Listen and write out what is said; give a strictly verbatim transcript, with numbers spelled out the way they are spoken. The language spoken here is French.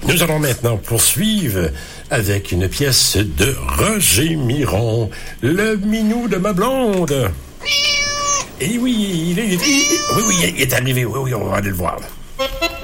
Nous allons maintenant poursuivre avec une pièce de Roger Miron, le minou de ma blonde. Et oui, il est, il est- oui, oui, il est arrivé. Oui, oui, on va aller le voir.